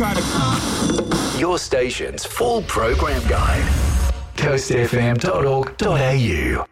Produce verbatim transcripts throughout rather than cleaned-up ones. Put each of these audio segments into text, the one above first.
try to... Your station's full program guide. coast f m dot org dot a u.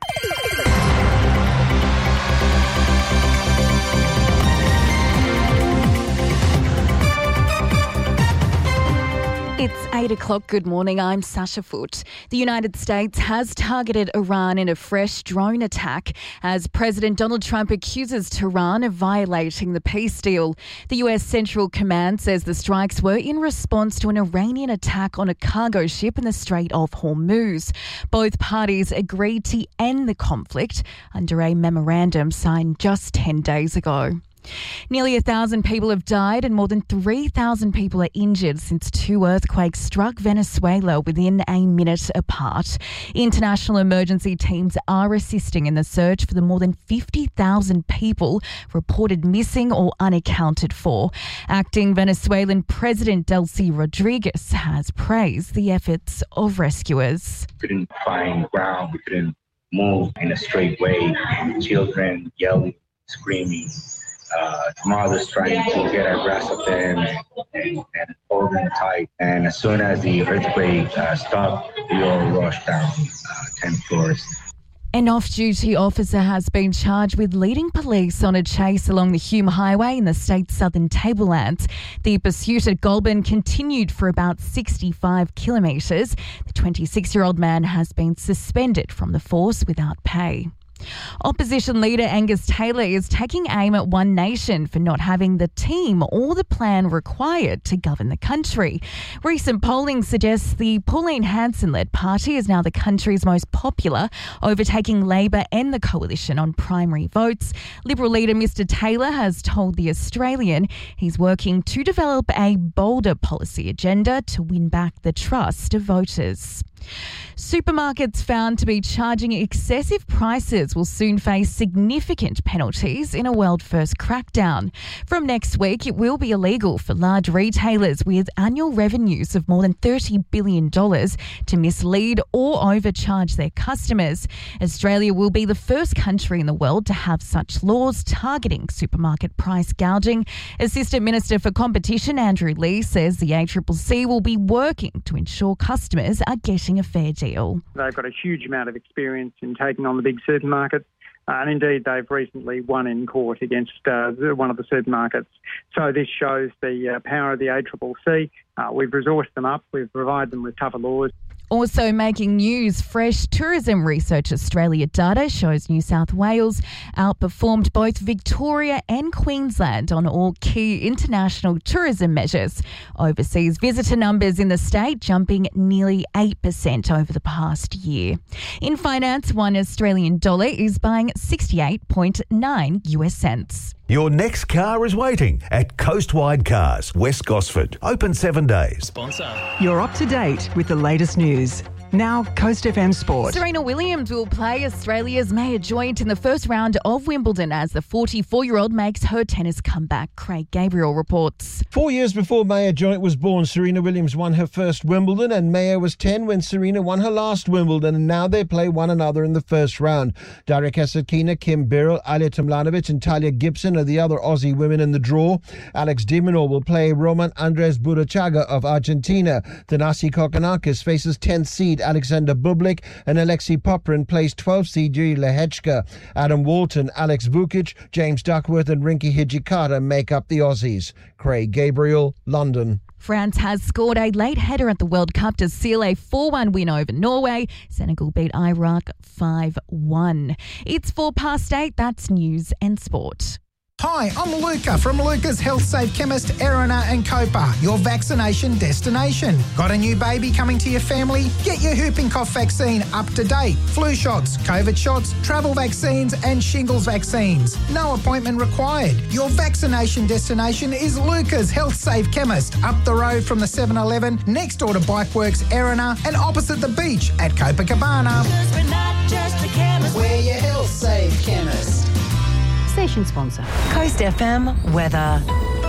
It's eight o'clock. Good morning. I'm Sasha Foote. The United States has targeted Iran in a fresh drone attack as President Donald Trump accuses Tehran of violating the peace deal. The U S Central Command says the strikes were in response to an Iranian attack on a cargo ship in the Strait of Hormuz. Both parties agreed to end the conflict under a memorandum signed just ten days ago. Nearly a thousand people have died and more than three thousand people are injured since two earthquakes struck Venezuela within a minute apart. International emergency teams are assisting in the search for the more than fifty thousand people reported missing or unaccounted for. Acting Venezuelan President Delcy Rodriguez has praised the efforts of rescuers. We couldn't find ground, we couldn't move in a straight way. Children yelling, screaming. Uh, mothers trying to get a grasp of them and, and, and hold them tight. And as soon as the earthquake uh, stopped, we all rushed down uh, ten floors. An off-duty officer has been charged with leading police on a chase along the Hume Highway in the state's southern tablelands. The pursuit at Goulburn continued for about sixty-five kilometres. The twenty-six-year-old man has been suspended from the force without pay. Opposition leader Angus Taylor is taking aim at One Nation for not having the team or the plan required to govern the country. Recent polling suggests the Pauline Hanson-led party is now the country's most popular, overtaking Labor and the Coalition on primary votes. Liberal leader Mister Taylor has told The Australian he's working to develop a bolder policy agenda to win back the trust of voters. Supermarkets found to be charging excessive prices will soon face significant penalties in a world-first crackdown. From next week, it will be illegal for large retailers with annual revenues of more than thirty billion dollars to mislead or overcharge their customers. Australia will be the first country in the world to have such laws targeting supermarket price gouging. Assistant Minister for Competition Andrew Lee says the A C C C will be working to ensure customers are getting a fair deal. They've got a huge amount of experience in taking on the big supermarkets, uh, and indeed they've recently won in court against uh, one of the supermarkets. So this shows the uh, power of the A C C C. Uh, we've resourced them up, we've provided them with tougher laws. Also making news, fresh Tourism Research Australia data shows New South Wales outperformed both Victoria and Queensland on all key international tourism measures. Overseas visitor numbers in the state jumping nearly eight percent over the past year. In finance, one Australian dollar is buying sixty-eight point nine U S cents. Your next car is waiting at Coastwide Cars, West Gosford. Open seven days. Sponsor. You're up to date with the latest news. Now, Coast F M Sport. Serena Williams will play Australia's Maya Joint in the first round of Wimbledon as the forty-four-year-old makes her tennis comeback. Craig Gabriel reports. Four years before Maya Joint was born, Serena Williams won her first Wimbledon, and Maya was ten when Serena won her last Wimbledon, and now they play one another in the first round. Darika Sakina, Kim Birrell, Alia Tomljanovic and Talia Gibson are the other Aussie women in the draw. Alex de Minaur will play Roman Andres Burachaga of Argentina. Thanasi Kokkinakis faces tenth seed Alexander Bublik, and Alexei Poprin plays twelfth seed Yuri Lehechka. Adam Walton, Alex Vukic, James Duckworth and Rinky Hijikata make up the Aussies. Craig Gabriel, London. France has scored a late header at the World Cup to seal a four one win over Norway. Senegal beat Iraq five one. It's four past eight. That's news and sport. Hi, I'm Luca from Luca's Health Safe Chemist, Erina and Copa, your vaccination destination. Got a new baby coming to your family? Get your whooping cough vaccine up to date. Flu shots, COVID shots, travel vaccines and shingles vaccines. No appointment required. Your vaccination destination is Luca's Health Safe Chemist, up the road from the seven eleven, next door to Bikeworks, Erina and opposite the beach at Copacabana. Because we're not just a chemist, we're your Health Safe Chemist. Station sponsor. Coast F M weather.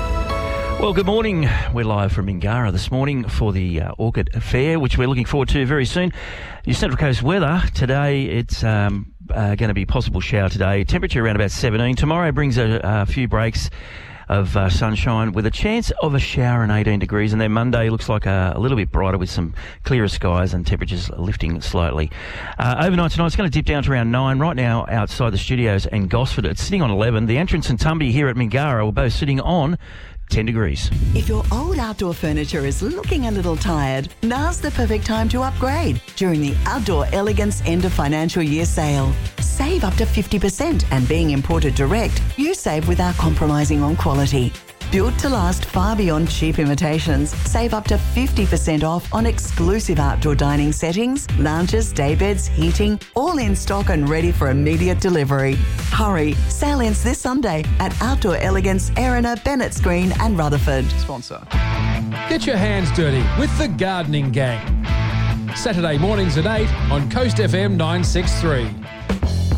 Well, good morning. We're live from Mingara this morning for the uh, Orchid Fair, which we're looking forward to very soon. Your Central Coast weather today, it's um, uh, going to be possible shower today. Temperature around about seventeen. Tomorrow brings a, a few breaks. of uh, sunshine with a chance of a shower and eighteen degrees. And then Monday looks like a, a little bit brighter with some clearer skies and temperatures lifting slightly. Uh, overnight tonight, it's going to dip down to around nine. Right now, outside the studios in Gosford, it's sitting on eleven. The entrance and Tumby here at Mingara were both sitting on ten degrees. If your old outdoor furniture is looking a little tired, now's the perfect time to upgrade during the Outdoor Elegance End of Financial Year sale. Save up to fifty percent, and being imported direct, you save without compromising on quality. Built to last far beyond cheap imitations, save up to fifty percent off on exclusive outdoor dining settings, lounges, daybeds, heating, all in stock and ready for immediate delivery. Hurry, sale ends this Sunday at Outdoor Elegance, Erina, Bennetts Green and Rutherford. Sponsor. Get your hands dirty with the Gardening Gang. Saturday mornings at eight on Coast F M nine six three.